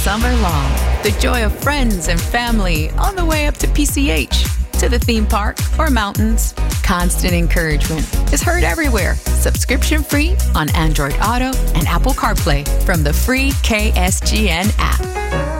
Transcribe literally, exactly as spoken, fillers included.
summer long. The joy of friends and family all the way up to P C H, to the theme park or mountains. Constant encouragement is heard everywhere. Subscription free on Android Auto and Apple CarPlay from the free K S G N app.